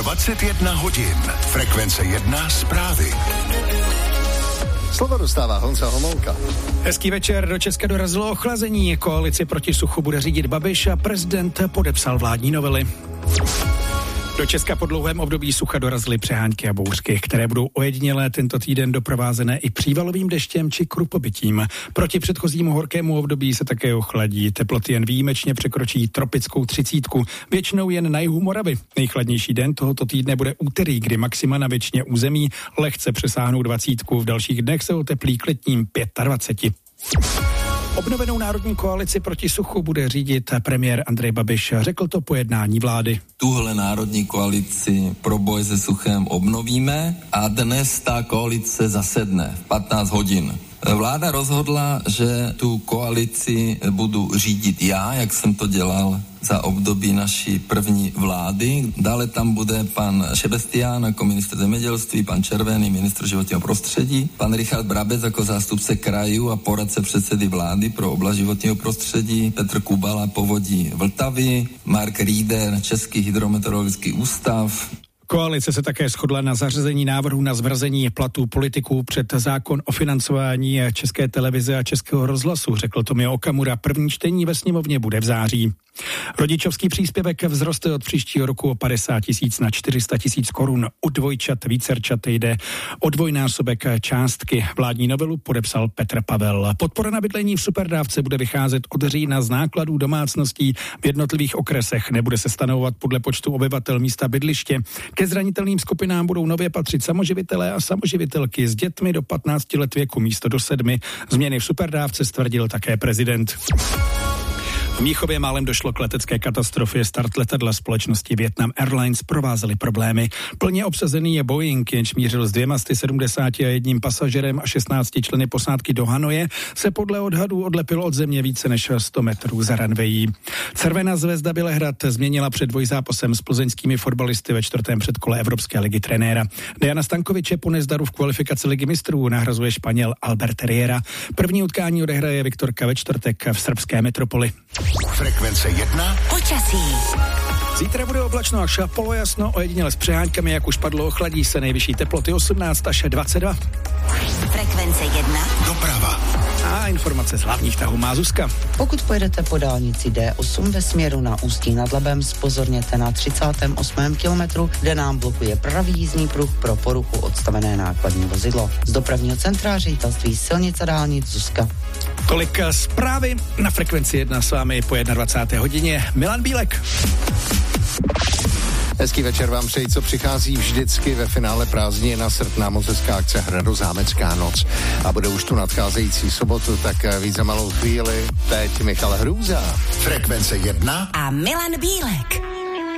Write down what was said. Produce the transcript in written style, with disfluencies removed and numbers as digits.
21 hodin. Frekvence 1 zprávy. Slovo dostává Honza Homolka. Hezký večer, do Česka dorazilo ochlazení. Koalici proti suchu bude řídit Babiš a prezident podepsal vládní novely. Do Česka po dlouhém období sucha dorazily přehánky a bouřky, které budou ojedinělé tento týden doprovázené i přívalovým deštěm či krupobytím. Proti předchozímu horkému období se také ochladí. Teploty jen výjimečně překročí tropickou 30, většinou jen na jihu Moravy. Nejchladnější den tohoto týdne bude úterý, kdy maxima na většině území lehce přesáhnou 20. V dalších dnech se oteplí k letním 25. Obnovenou národní koalici proti suchu bude řídit premiér Andrej Babiš. Řekl to po jednání vlády. Tuhle národní koalici pro boj se suchem obnovíme a dnes ta koalice zasedne v 15 hodin. Vláda rozhodla, že tu koalici budu řídit já, jak jsem to dělal za období naší první vlády. Dále tam bude pan Šebestián jako ministr zemědělství, pan Červený ministr životního prostředí, pan Richard Brabec jako zástupce krajů a poradce předsedy vlády pro oblast životního prostředí, Petr Kubala povodí Vltavy, Mark Rieder Český hydrometeorologický ústav. Koalice se také shodla na zařazení návrhu na zmrazení platů politiků před zákon o financování České televize a Českého rozhlasu, řekl Tomio Okamura. První čtení ve sněmovně bude v září. Rodičovský příspěvek vzroste od příštího roku o 50 000 na 400 000 korun. U dvojčat, vícerčat jde o dvojnásobek částky. Vládní novelu podepsal Petr Pavel. Podpora na bydlení v superdávce bude vycházet od října z nákladů domácností v jednotlivých okresech. Nebude se stanovovat podle počtu obyvatel místa bydliště. Ke zranitelným skupinám budou nově patřit samoživitelé a samoživitelky s dětmi do 15 let věku místo do 7. Změny v superdávce stvrdil také prezident. V Mnichově málem došlo k letecké katastrofě. Start letadla společnosti Vietnam Airlines provázely problémy. Plně obsazený je Boeing, jenž mířil s 271 pasažerem a 16 členy posádky do Hanoje, se podle odhadů odlepil od země více než 100 metrů za ranvejí. Červená zvezda Bělehrad změnila před dvojzápasem s plzeňskými fotbalisty ve 4. předkole Evropské ligy trenéra. Dejana Stankoviče po nezdaru v kvalifikaci ligy mistrů nahrazuje Španěl Albert Riera. První utkání odehraje Viktorka ve čtvrtek v srbské metropoli. Frekvence 1. Počasí. Zítra bude oblačno až polojasno, ojediněle s přehánkami, jak už padlo, ochladí se, nejvyšší teploty 18 až 22. Frekvence 1. Doprava. A informace z hlavních tahů má Zuzka. Pokud pojedete po dálnici D8 ve směru na Ústí nad Labem, zpozorněte na 38. kilometru, kde nám blokuje pravý jízdní pruh pro poruchu odstavené nákladní vozidlo. Z dopravního centra Ředitelství silnic a dálnic Zuzka. Tolik zprávy na Frekvenci 1 s vámi po 21. hodině. Milan Bílek. Hezký večer vám přeji, co přichází vždycky ve finále prázdnin na srpná mozecká akce Hradozámecká noc. A bude už tu nadcházející sobotu, tak víc za malou chvíli. Teď Michal Hrůza. Frekvence 1 a Milan Bílek.